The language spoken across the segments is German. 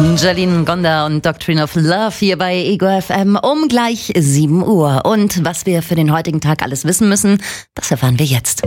Jalin Gonda und Doctrine of Love hier bei Ego FM um gleich 7 Uhr. Und was wir für den heutigen Tag alles wissen müssen, das erfahren wir jetzt.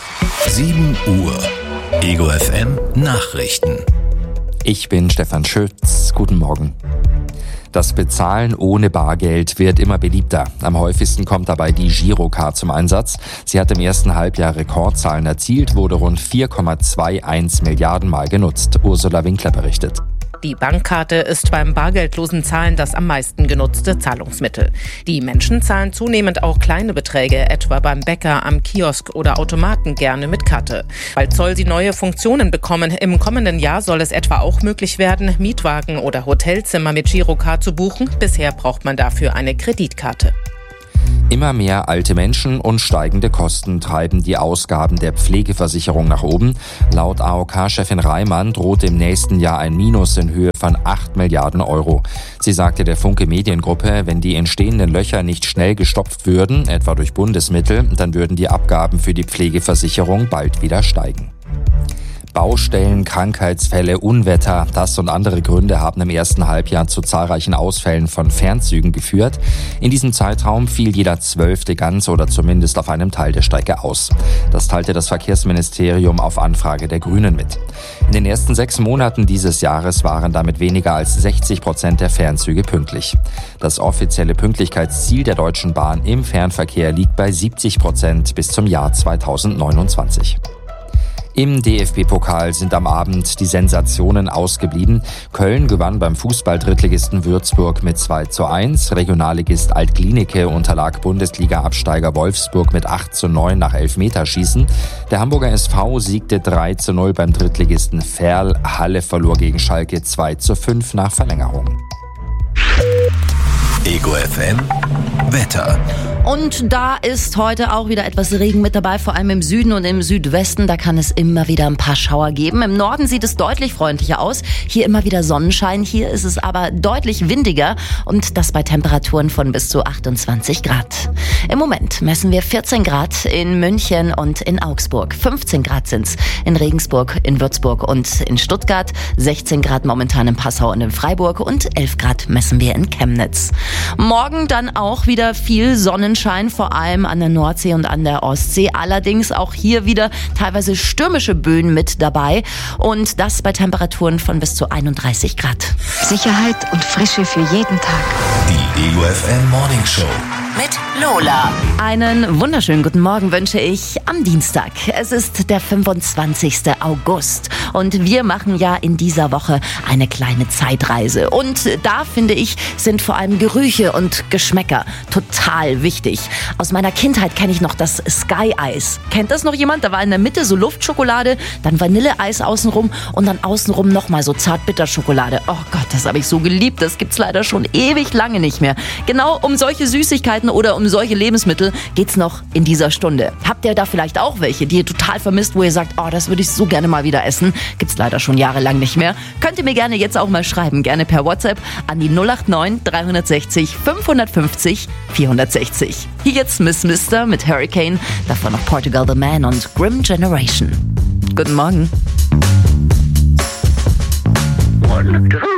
7 Uhr. Ego FM Nachrichten. Ich bin Stefan Schütz. Guten Morgen. Das Bezahlen ohne Bargeld wird immer beliebter. Am häufigsten kommt dabei die Girocard zum Einsatz. Sie hat im ersten Halbjahr Rekordzahlen erzielt, wurde rund 4,21 Milliarden Mal genutzt. Ursula Winkler berichtet. Die Bankkarte ist beim bargeldlosen Zahlen das am meisten genutzte Zahlungsmittel. Die Menschen zahlen zunehmend auch kleine Beträge, etwa beim Bäcker, am Kiosk oder Automaten gerne mit Karte. Bald soll sie neue Funktionen bekommen. Im kommenden Jahr soll es etwa auch möglich werden, Mietwagen oder Hotelzimmer mit Girocard zu buchen. Bisher braucht man dafür eine Kreditkarte. Immer mehr alte Menschen und steigende Kosten treiben die Ausgaben der Pflegeversicherung nach oben. Laut AOK-Chefin Reimann droht im nächsten Jahr ein Minus in Höhe von 8 Milliarden Euro. Sie sagte der Funke Mediengruppe, wenn die entstehenden Löcher nicht schnell gestopft würden, etwa durch Bundesmittel, dann würden die Abgaben für die Pflegeversicherung bald wieder steigen. Baustellen, Krankheitsfälle, Unwetter, das und andere Gründe haben im ersten Halbjahr zu zahlreichen Ausfällen von Fernzügen geführt. In diesem Zeitraum fiel jeder 12. ganz oder zumindest auf einem Teil der Strecke aus. Das teilte das Verkehrsministerium auf Anfrage der Grünen mit. In den ersten 6 Monaten dieses Jahres waren damit weniger als 60% der Fernzüge pünktlich. Das offizielle Pünktlichkeitsziel der Deutschen Bahn im Fernverkehr liegt bei 70% bis zum Jahr 2029. Im DFB-Pokal sind am Abend die Sensationen ausgeblieben. Köln gewann beim Fußball-Drittligisten Würzburg mit 2:1. Regionalligist Alt-Glienicke unterlag Bundesliga-Absteiger Wolfsburg mit 8:9 nach Elfmeterschießen. Der Hamburger SV siegte 3:0 beim Drittligisten Verl. Halle verlor gegen Schalke 2:5 nach Verlängerung. Ego FM Wetter. Und da ist heute auch wieder etwas Regen mit dabei, vor allem im Süden und im Südwesten. Da kann es immer wieder ein paar Schauer geben. Im Norden sieht es deutlich freundlicher aus. Hier immer wieder Sonnenschein. Hier ist es aber deutlich windiger und das bei Temperaturen von bis zu 28 Grad. Im Moment messen wir 14 Grad in München und in Augsburg. 15 Grad sind's in Regensburg, in Würzburg und in Stuttgart. 16 Grad momentan in Passau und in Freiburg und 11 Grad messen wir in Chemnitz. Morgen dann auch wieder viel Sonnenschein, vor allem an der Nordsee und an der Ostsee. Allerdings auch hier wieder teilweise stürmische Böen mit dabei und das bei Temperaturen von bis zu 31 Grad. Sicherheit und Frische für jeden Tag. Die Ego FM Morning Show. Mit Lola. Einen wunderschönen guten Morgen wünsche ich am Dienstag. Es ist der 25. August und wir machen ja in dieser Woche eine kleine Zeitreise. Und da, finde ich, sind vor allem Gerüche und Geschmäcker total wichtig. Aus meiner Kindheit kenne ich noch das Sky-Eis. Kennt das noch jemand? Da war in der Mitte so Luftschokolade, dann Vanilleeis außenrum und dann außenrum nochmal so Zartbitterschokolade. Oh Gott, das habe ich so geliebt. Das gibt's leider schon ewig lange nicht mehr. Genau um solche Süßigkeiten oder um solche Lebensmittel geht's noch in dieser Stunde. Habt ihr da vielleicht auch welche, die ihr total vermisst, wo ihr sagt, oh, das würde ich so gerne mal wieder essen? Gibt's leider schon jahrelang nicht mehr. Könnt ihr mir gerne jetzt auch mal schreiben, gerne per WhatsApp an die 089 360 550 460. Hier jetzt Miss Mister mit Hurricane, davon noch Portugal the Man und Grim Generation. Guten Morgen. 1, 2